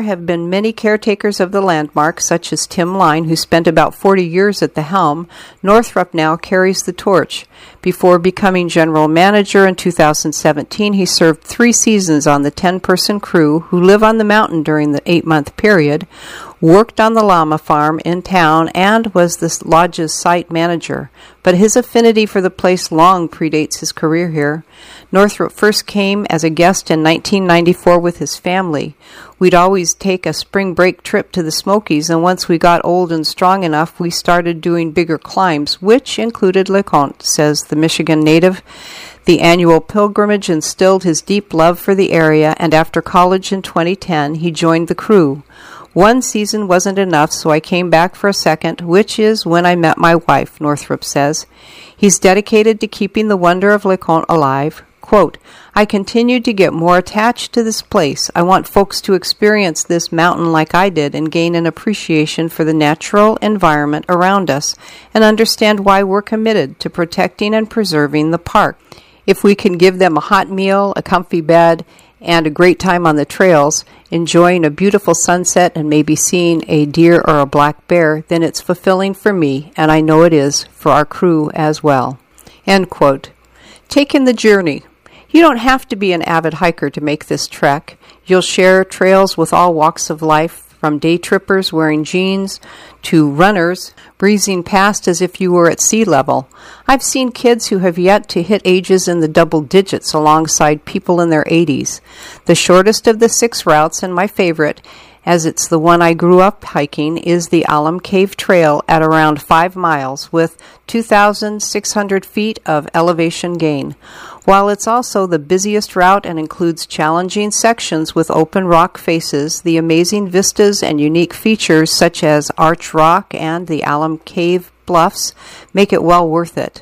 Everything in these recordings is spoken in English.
have been many caretakers of the landmark, such as Tim Line, who spent about 40 years at the helm. Northrup now carries the torch. Before becoming general manager in 2017, he served 3 seasons on the 10-person crew who live on the mountain during the 8-month period, worked on the llama farm in town, and was the lodge's site manager. But his affinity for the place long predates his career here. Northrup first came as a guest in 1994 with his family. We'd always take a spring break trip to the Smokies, and once we got old and strong enough, we started doing bigger climbs, which included LeConte, says the Michigan native. The annual pilgrimage instilled his deep love for the area, and after college in 2010, he joined the crew. 1 season wasn't enough, so I came back for a second, which is when I met my wife, Northrup says. He's dedicated to keeping the wonder of LeConte alive. Quote, I continued to get more attached to this place. I want folks to experience this mountain like I did and gain an appreciation for the natural environment around us and understand why we're committed to protecting and preserving the park. If we can give them a hot meal, a comfy bed, and a great time on the trails, enjoying a beautiful sunset and maybe seeing a deer or a black bear, then it's fulfilling for me, and I know it is for our crew as well. End quote. Take in the journey. You don't have to be an avid hiker to make this trek. You'll share trails with all walks of life, from day trippers wearing jeans to runners breezing past as if you were at sea level. I've seen kids who have yet to hit ages in the double digits alongside people in their 80s. The shortest of the 6 routes, and my favorite, as it's the one I grew up hiking, is the Alum Cave Trail at around 5 miles with 2,600 feet of elevation gain. While it's also the busiest route and includes challenging sections with open rock faces, the amazing vistas and unique features such as Arch Rock and the Alum Cave Bluffs make it well worth it.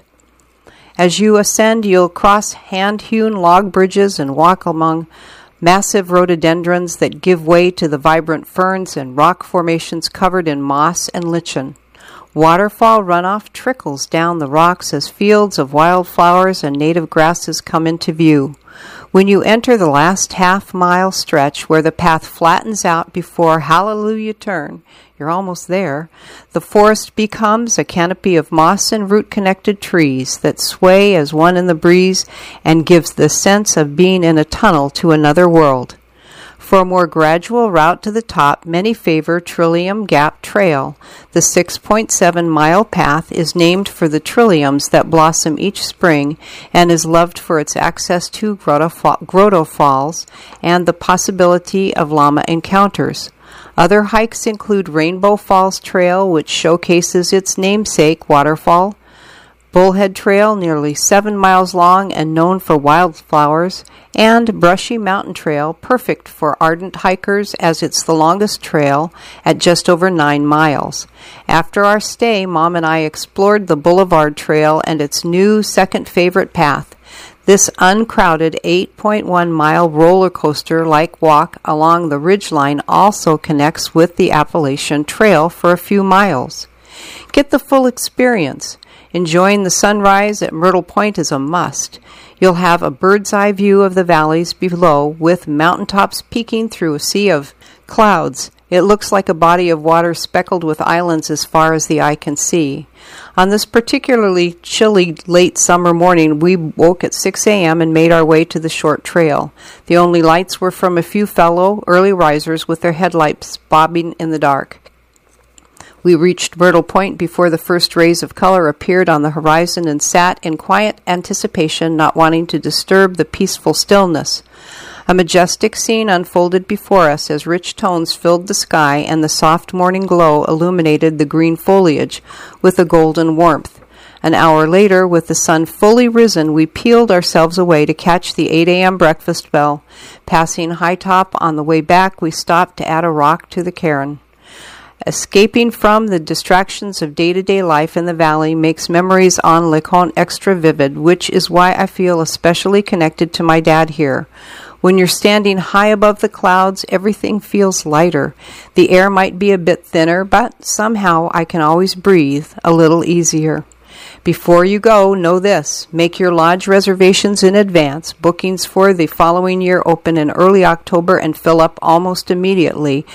As you ascend, you'll cross hand-hewn log bridges and walk among massive rhododendrons that give way to the vibrant ferns and rock formations covered in moss and lichen. Waterfall runoff trickles down the rocks as fields of wildflowers and native grasses come into view. When you enter the last half-mile stretch where the path flattens out before Hallelujah Turn, you're almost there, the forest becomes a canopy of moss and root-connected trees that sway as one in the breeze and gives the sense of being in a tunnel to another world. For a more gradual route to the top, many favor Trillium Gap Trail. The 6.7-mile path is named for the trilliums that blossom each spring and is loved for its access to Grotto Falls and the possibility of llama encounters. Other hikes include Rainbow Falls Trail, which showcases its namesake waterfall, Bullhead Trail, nearly 7 miles long and known for wildflowers, and Brushy Mountain Trail, perfect for ardent hikers as it's the longest trail at just over 9 miles. After our stay, Mom and I explored the Boulevard Trail and its new second favorite path. This uncrowded 8.1-mile roller coaster-like walk along the ridgeline also connects with the Appalachian Trail for a few miles. Get the full experience. Enjoying the sunrise at Myrtle Point is a must. You'll have a bird's-eye view of the valleys below with mountaintops peeking through a sea of clouds. It looks like a body of water speckled with islands as far as the eye can see. On this particularly chilly late summer morning, we woke at 6 a.m. and made our way to the short trail. The only lights were from a few fellow early risers with their headlights bobbing in the dark. We reached Myrtle Point before the first rays of color appeared on the horizon and sat in quiet anticipation, not wanting to disturb the peaceful stillness. A majestic scene unfolded before us as rich tones filled the sky and the soft morning glow illuminated the green foliage with a golden warmth. An hour later, with the sun fully risen, we peeled ourselves away to catch the 8 a.m. breakfast bell. Passing High Top on the way back, we stopped to add a rock to the cairn. Escaping from the distractions of day-to-day life in the valley makes memories on LeConte extra vivid, which is why I feel especially connected to my dad here. When you're standing high above the clouds, everything feels lighter. The air might be a bit thinner, but somehow I can always breathe a little easier. Before you go, know this. Make your lodge reservations in advance. Bookings for the following year open in early October and fill up almost immediately,